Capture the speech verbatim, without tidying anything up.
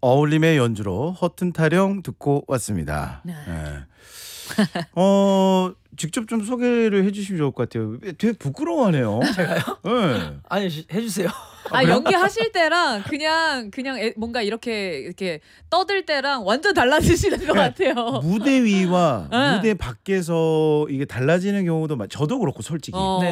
어울림의 연주로 허튼 타령 듣고 왔습니다. 네. 네. 어 직접 좀 소개를 해주시면 좋을 것 같아요. 되게 부끄러워하네요. 제가요? 네. 아니 해주세요. 아 연기하실 때랑 그냥 그냥 애, 뭔가 이렇게 이렇게 떠들 때랑 완전 달라지시는 것 같아요. 무대 위와 네. 무대 밖에서 이게 달라지는 경우도 많. 저도 그렇고 솔직히. 어.